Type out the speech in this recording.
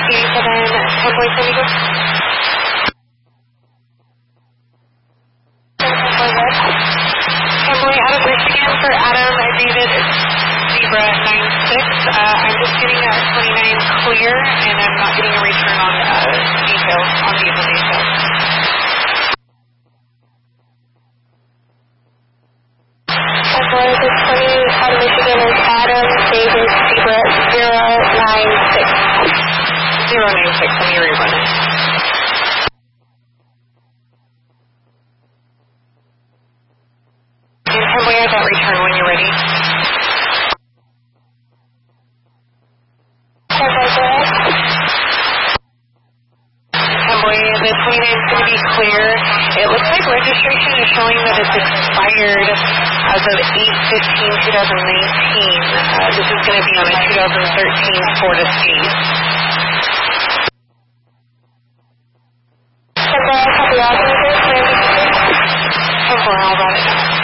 Amigo. Emily, out of Michigan for Adam David Zebra 96. I'm just getting 29 clear, and I'm not getting a return on details, on vehicle details. Emily, the 20 out of Michigan is Adam David Zebra 096. 096, let me rerun it. And Emily, I got return when you're ready. Emily, the 29 is going to be clear. It looks like registration is showing that it's expired as of 8/15/2019. This is going to be on a 2013 Ford Escape. Emily, how about it?